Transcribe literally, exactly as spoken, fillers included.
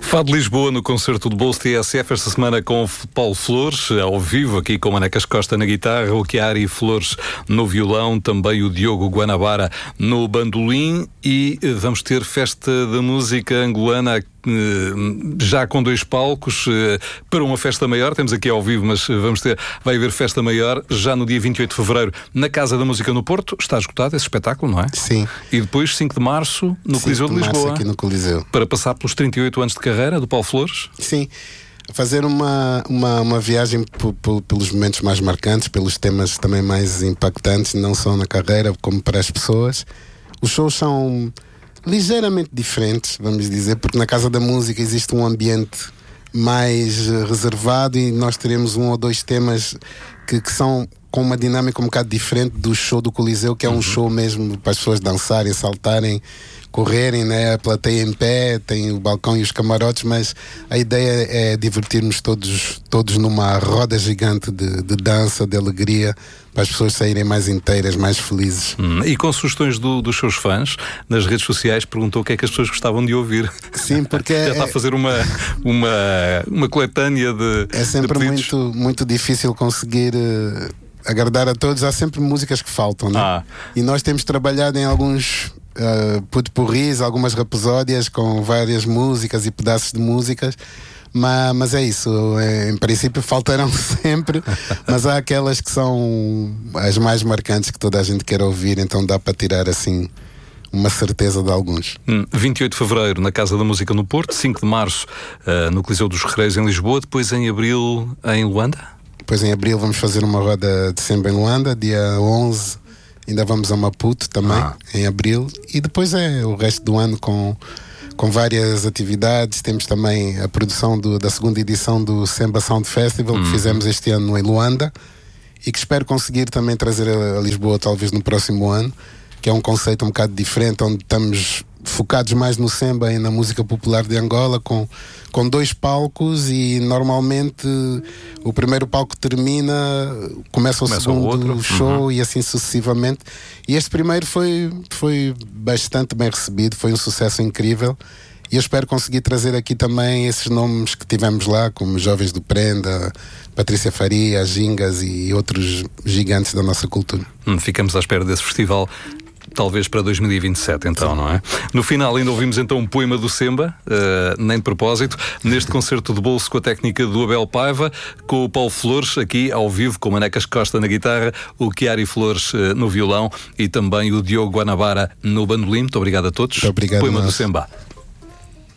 Fado Lisboa no concerto do Bolso T S F esta semana com Paulo Flores, ao vivo, aqui com Manecas Costa na guitarra, o Chiari Flores no violão, também o Diogo Guanabara no bandolim, e vamos ter festa da música angolana já com dois palcos para uma festa maior. Temos aqui ao vivo, mas vamos ter, vai haver festa maior já no dia vinte e oito de fevereiro na Casa da Música no Porto. Está esgotado esse espetáculo, não é? Sim. E depois cinco de março no Coliseu de Lisboa, aqui no Coliseu, para passar pelos trinta e oito anos de carreira do Paulo Flores. Sim, fazer uma, uma, uma viagem p- p- pelos momentos mais marcantes, pelos temas também mais impactantes, não só na carreira como para as pessoas. Os shows são ligeiramente diferentes, vamos dizer, porque na Casa da Música existe um ambiente mais uh, reservado, e nós teremos um ou dois temas que, que são com uma dinâmica um bocado diferente do show do Coliseu, que é um uhum. show mesmo para as pessoas dançarem, saltarem, correrem, né? A plateia em pé, tem o balcão e os camarotes, mas a ideia é divertirmos todos, todos numa roda gigante de, de dança, de alegria, para as pessoas saírem mais inteiras, mais felizes. Hum, e com sugestões do, dos seus fãs, nas redes sociais, perguntou o que é que as pessoas gostavam de ouvir. Sim, porque já é, está a fazer uma, uma, uma coletânea de É sempre de muito, muito difícil conseguir uh, agradar a todos. Há sempre músicas que faltam, né? Ah. E nós temos trabalhado em alguns uh, put-pourris, algumas rapsódias com várias músicas e pedaços de músicas. Mas, mas é isso, em princípio faltarão sempre, mas há aquelas que são as mais marcantes que toda a gente quer ouvir, então dá para tirar assim uma certeza de alguns. Hum, vinte e oito de fevereiro na Casa da Música no Porto, cinco de março uh, no Coliseu dos Recreios em Lisboa, depois em abril em Luanda? Depois em abril vamos fazer uma roda de samba em Luanda, dia onze ainda vamos a Maputo também, ah. em abril, e depois é o resto do ano com... com várias atividades. Temos também a produção do, da segunda edição do Semba Sound Festival, uhum. que fizemos este ano em Luanda, e que espero conseguir também trazer a, a Lisboa talvez no próximo ano, que é um conceito um bocado diferente, onde estamos focados mais no Semba e na música popular de Angola, com, com dois palcos, e normalmente o primeiro palco termina, começa o começa segundo o outro. show, uhum. e assim sucessivamente. E este primeiro foi, foi bastante bem recebido, foi um sucesso incrível, e eu espero conseguir trazer aqui também esses nomes que tivemos lá, como Jovens do Prenda, Patrícia Faria, Gingas e outros gigantes da nossa cultura. Hum, ficamos à espera desse festival, talvez para dois mil e vinte e sete, então, não é? No final ainda ouvimos então um poema do Semba, uh, nem de propósito, neste concerto de bolso com a técnica do Abel Paiva, com o Paulo Flores aqui ao vivo, com Manecas Costa na guitarra, o Chiari Flores uh, no violão e também o Diogo Guanabara no bandolim. Muito obrigado a todos. Muito obrigado, Poema nós. do Semba.